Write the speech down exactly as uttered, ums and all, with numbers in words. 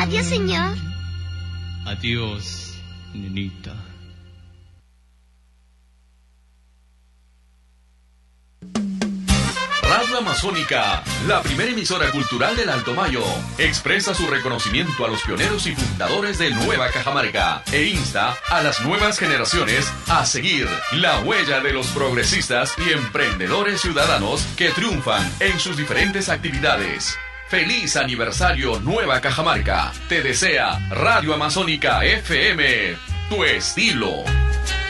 Adiós, señor. Adiós, nenita. Radio Amazónica, la primera emisora cultural del Alto Mayo, expresa su reconocimiento a los pioneros y fundadores de Nueva Cajamarca e insta a las nuevas generaciones a seguir la huella de los progresistas y emprendedores ciudadanos que triunfan en sus diferentes actividades. ¡Feliz aniversario Nueva Cajamarca! Te desea Radio Amazónica F M, tu estilo.